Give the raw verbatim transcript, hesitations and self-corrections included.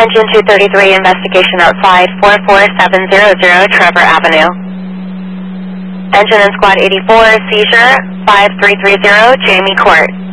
Engine two thirty-three, investigation outside four four seven zero zero Trevor Avenue. Engine and Squad eighty-four, seizure five three three zero Jamie Court.